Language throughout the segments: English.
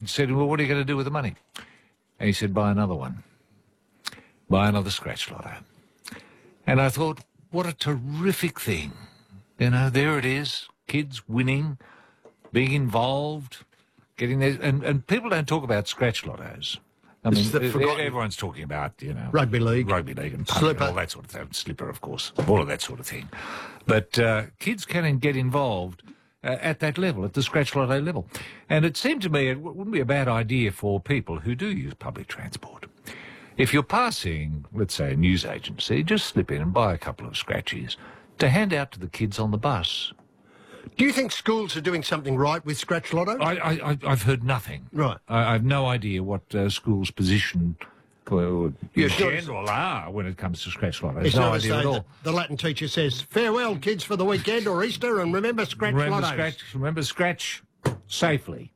said, well, what are you going to do with the money? And he said, buy another one. Buy another scratch lotto. And I thought, what a terrific thing. You know, there it is, kids winning, being involved, getting there. And people don't talk about scratch lottos. I mean, everyone's talking about, you know... Rugby league and Slipper. all that sort of thing. Slipper, of course. All of that sort of thing. But kids can get involved at that level, at the scratch lotto level. And it seemed to me it wouldn't be a bad idea for people who do use public transport. If you're passing, let's say, a news agency, just slip in and buy a couple of scratchies to hand out to the kids on the bus. Do you think schools are doing something right with scratch lotto? I've heard nothing. Right. I have no idea what schools' position in general are when it comes to scratch lotto. It's no not idea at all. The Latin teacher says, farewell, kids, for the weekend or Easter, and remember scratch lottos. Remember scratch safely.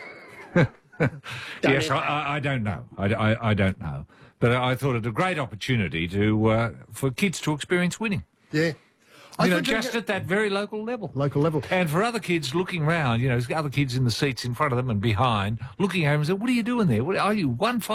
Yes, I don't know. I don't know. But I thought it a great opportunity for kids to experience winning. Yeah. Just at that very local level. Local level. And for other kids looking round, you know, other kids in the seats in front of them and behind, looking at them and saying, what are you doing there? What are you,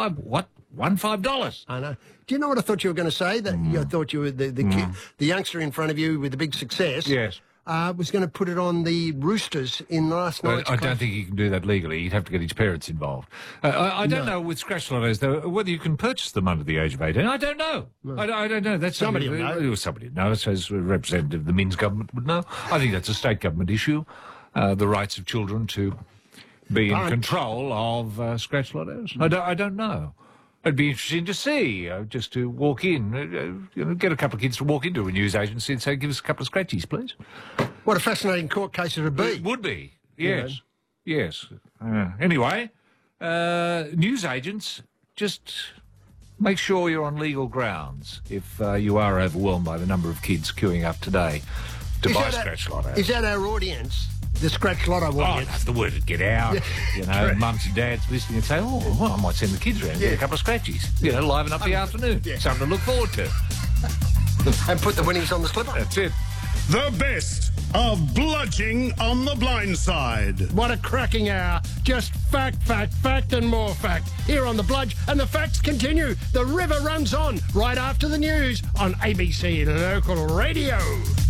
$1.5? I know. Do you know what I thought you were going to say? That I thought you were the youngster in front of you with the big success. Yes. Was going to put it on the Roosters in last night's I don't think you can do that legally. You'd have to get his parents involved. I don't know with scratch lottos, though, whether you can purchase them under the age of 18. I don't know. No. I don't know. That's somebody will know. Somebody would know. I suppose a representative of the Minns government would know. I think that's a state government issue, the rights of children to be in control of scratch lottos. I don't know. It'd be interesting to see, just to walk in, get a couple of kids to walk into a news agency and say, give us a couple of scratchies, please. What a fascinating court case it would be. It would be, yes. Yes. Anyway, news agents, just make sure you're on legal grounds if you are overwhelmed by the number of kids queuing up today to buy scratch lottos. Is that our audience? The scratch lotto audience. Oh, that's the word would get out. You know, mums and dads listening and say, oh, well, I might send the kids around and get a couple of scratchies. You know, liven up the afternoon. Something to look forward to. And put the winnings on the slipper. That's it. The best of Bludging on the Blind Side. What a cracking hour. Just fact, fact, fact and more fact. Here on The Bludge, and the facts continue. The river runs on right after the news on ABC Local Radio.